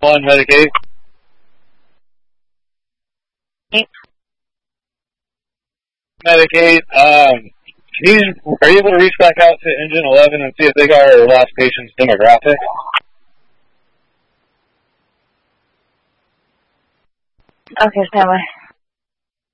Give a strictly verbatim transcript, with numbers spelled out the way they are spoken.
One Medicaid. Medicaid. Um, can you, are you able to reach back out to Engine eleven and see if they got our last patient's demographic? Okay, stand by.